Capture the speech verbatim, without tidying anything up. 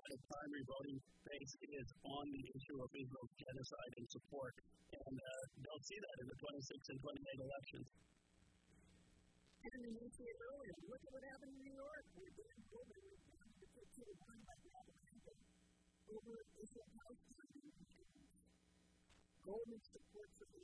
Democratic primary voting base is on the issue of Israel's genocide and support. And uh, don't see that in the twenty-six and twenty-eight elections. And you mentioned it earlier. Look at what happened in New York. We're doing COVID. We're down to fifteen to one by now. Over Israel Palestine. Goldman supports of the